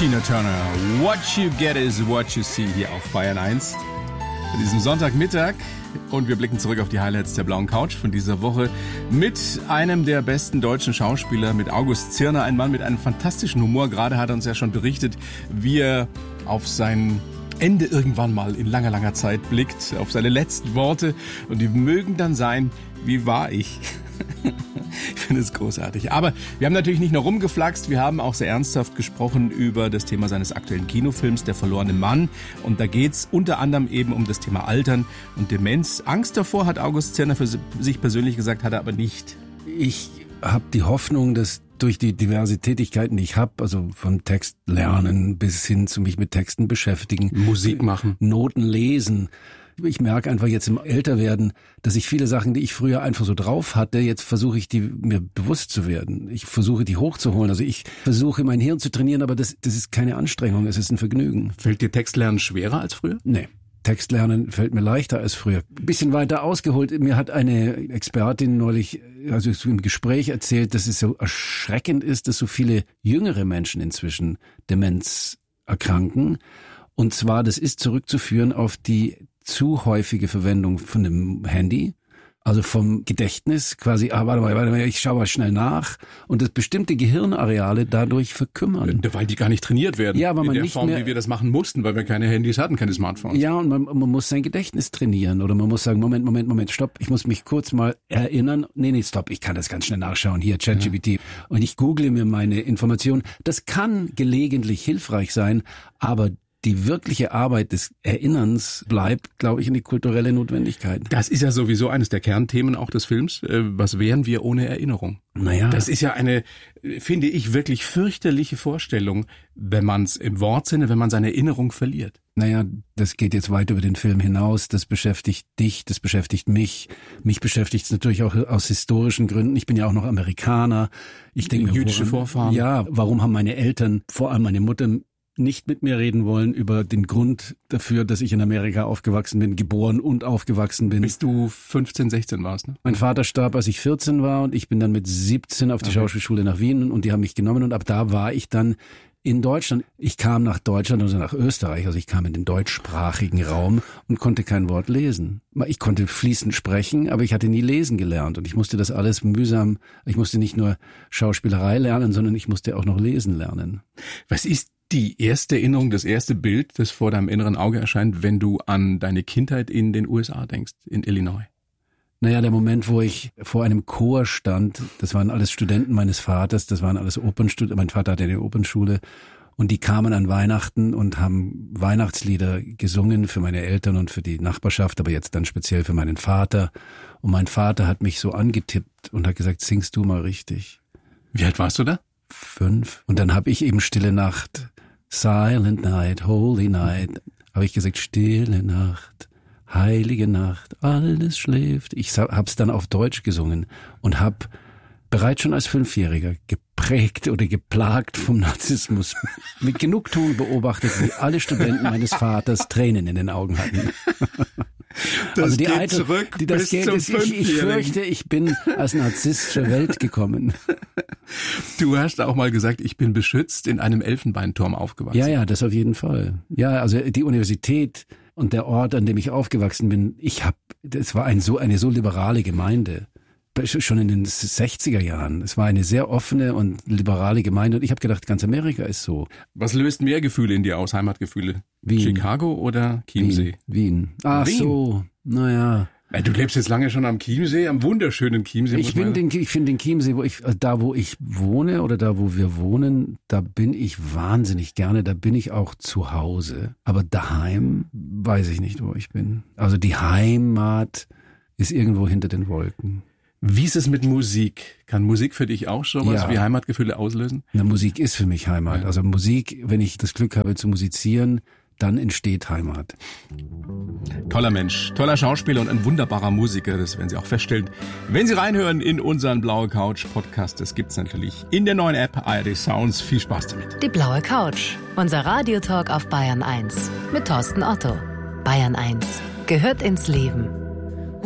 Tina Turner. What you get is what you see hier auf Bayern 1. An diesem Sonntagmittag. Und wir blicken zurück auf die Highlights der blauen Couch von dieser Woche mit einem der besten deutschen Schauspieler, mit August Zirner, ein Mann mit einem fantastischen Humor. Gerade hat er uns ja schon berichtet, wie er auf sein Ende irgendwann mal in langer, langer Zeit blickt, auf seine letzten Worte. Und die mögen dann sein, wie war ich? Ich finde es großartig. Aber wir haben natürlich nicht nur rumgeflaxt, wir haben auch sehr ernsthaft gesprochen über das Thema seines aktuellen Kinofilms, Der verlorene Mann. Und da geht's unter anderem eben um das Thema Altern und Demenz. Angst davor, hat August Zirner für sich persönlich gesagt, hat er aber nicht. Ich habe die Hoffnung, dass durch die diverse Tätigkeiten, die ich habe, also von Text lernen bis hin zu mich mit Texten beschäftigen, Musik machen, Noten lesen. Ich merke einfach jetzt im Älterwerden, dass ich viele Sachen, die ich früher einfach so drauf hatte, jetzt versuche ich, die mir bewusst zu werden. Ich versuche, die hochzuholen. Also ich versuche, mein Hirn zu trainieren, aber das ist keine Anstrengung, es ist ein Vergnügen. Fällt dir Textlernen schwerer als früher? Nee. Textlernen fällt mir leichter als früher. Ein bisschen weiter ausgeholt. Mir hat eine Expertin neulich, also im Gespräch erzählt, dass es so erschreckend ist, dass so viele jüngere Menschen inzwischen Demenz erkranken. Und zwar, das ist zurückzuführen auf die zu häufige Verwendung von dem Handy, also vom Gedächtnis quasi, warte mal, ich schaue mal schnell nach und das bestimmte Gehirnareale dadurch verkümmern. Weil die gar nicht trainiert werden. Ja, aber man in der nicht Form, mehr, wie wir das machen mussten, weil wir keine Handys hatten, keine Smartphones. Ja, und man muss sein Gedächtnis trainieren oder man muss sagen, Moment, stopp, ich muss mich kurz mal erinnern. Nee, stopp, ich kann das ganz schnell nachschauen. Hier, ChatGPT. Ja. Und ich google mir meine Informationen. Das kann gelegentlich hilfreich sein, aber die wirkliche Arbeit des Erinnerns bleibt, glaube ich, eine kulturelle Notwendigkeit. Das ist ja sowieso eines der Kernthemen auch des Films. Was wären wir ohne Erinnerung? Naja. Das ist ja eine, finde ich, wirklich fürchterliche Vorstellung, wenn man es im Wortsinne, wenn man seine Erinnerung verliert. Naja, das geht jetzt weit über den Film hinaus. Das beschäftigt dich, das beschäftigt mich. Mich beschäftigt es natürlich auch aus historischen Gründen. Ich bin ja auch noch Amerikaner. Ich denke, jüdische Vorfahren. Ja, warum haben meine Eltern, vor allem meine Mutter, nicht mit mir reden wollen über den Grund dafür, dass ich in Amerika aufgewachsen bin, geboren und aufgewachsen bin. Bis du 15, 16 warst, ne? Mein Vater starb, als ich 14 war und ich bin dann mit 17 auf die Schauspielschule nach Wien und die haben mich genommen und ab da war ich dann in Deutschland. Ich kam nach Deutschland, also nach Österreich, also ich kam in den deutschsprachigen Raum und konnte kein Wort lesen. Ich konnte fließend sprechen, aber ich hatte nie lesen gelernt und ich musste das alles mühsam, ich musste nicht nur Schauspielerei lernen, sondern ich musste auch noch lesen lernen. Was ist die erste Erinnerung, das erste Bild, das vor deinem inneren Auge erscheint, wenn du an deine Kindheit in den USA denkst, in Illinois? Naja, der Moment, wo ich vor einem Chor stand, das waren alles Studenten meines Vaters, das waren alles Opernstudenten, mein Vater hatte eine Opernschule und die kamen an Weihnachten und haben Weihnachtslieder gesungen für meine Eltern und für die Nachbarschaft, aber jetzt dann speziell für meinen Vater. Und mein Vater hat mich so angetippt und hat gesagt, singst du mal richtig. Wie alt warst du da? 5. Und dann habe ich eben Stille Nacht, Silent Night, Holy Night, habe ich gesagt, Stille Nacht, Heilige Nacht, alles schläft. Ich hab's dann auf Deutsch gesungen und habe bereits schon als 5-Jähriger geprägt oder geplagt vom Narzissmus mit Genugtuung beobachtet, wie alle Studenten meines Vaters Tränen in den Augen hatten. Das also die geht Eitel, zurück die das bis geht, zum ist, ich fürchte, ich bin als Narzisst zur Welt gekommen. Du hast auch mal gesagt, ich bin beschützt in einem Elfenbeinturm aufgewachsen. Ja, das auf jeden Fall. Ja, also die Universität und der Ort, an dem ich aufgewachsen bin, das war eine so liberale Gemeinde. Schon in den 60er Jahren. Es war eine sehr offene und liberale Gemeinde und ich habe gedacht, ganz Amerika ist so. Was löst mehr Gefühle in dir aus, Heimatgefühle? Wien. Chicago oder Chiemsee? Wien. Ach Wien. So, naja. Du lebst jetzt lange schon am Chiemsee, am wunderschönen Chiemsee. Ich finde den Chiemsee, wo ich wohne oder da, wo wir wohnen, da bin ich wahnsinnig gerne, da bin ich auch zu Hause. Aber daheim weiß ich nicht, wo ich bin. Also die Heimat ist irgendwo hinter den Wolken. Wie ist es mit Musik? Kann Musik für dich auch sowas wie Heimatgefühle auslösen? Na, Musik ist für mich Heimat. Ja. Also Musik, wenn ich das Glück habe zu musizieren, dann entsteht Heimat. Toller Mensch, toller Schauspieler und ein wunderbarer Musiker, das werden Sie auch feststellen, wenn Sie reinhören in unseren Blaue Couch Podcast. Das gibt's natürlich in der neuen App ARD Sounds. Viel Spaß damit. Die Blaue Couch, unser Radiotalk auf Bayern 1 mit Thorsten Otto. Bayern 1 gehört ins Leben.